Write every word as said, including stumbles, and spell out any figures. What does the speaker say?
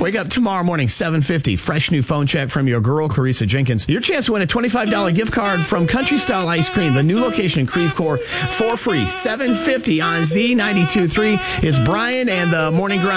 Wake up tomorrow morning, seven fifty. Fresh new phone check from your girl, Clarissa Jenkins. Your chance to win a twenty-five dollars gift card from Country Style Ice Cream, the new location in Creve Coeur, for free. seven fifty on Z ninety-two point three. It's Brian and the Morning Grind.